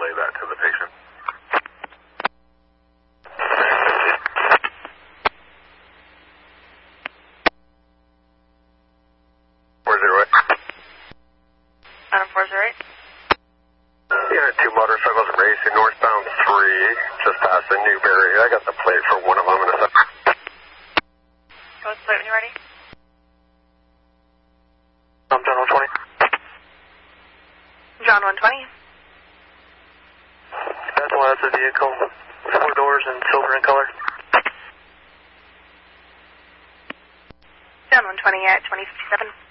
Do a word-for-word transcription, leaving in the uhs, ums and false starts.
relay that to the patient. four zero eight. Adam four zero eight. Yeah, two motorcycles racing northbound three, just past the Newberry. I got the plate for one of them in a second. Go with the plate when you're ready. I'm John one twenty. John one twenty. That's why that's a vehicle. Four doors and silver in color. John one twenty at twenty fifty-seven.